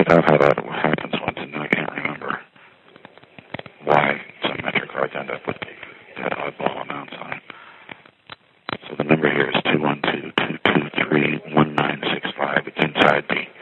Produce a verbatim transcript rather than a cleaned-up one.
out how that happens once, and I can't remember why some metric cards end up with that oddball amounts on it. So the number here is two one two, two two three, one nine six five. It's inside the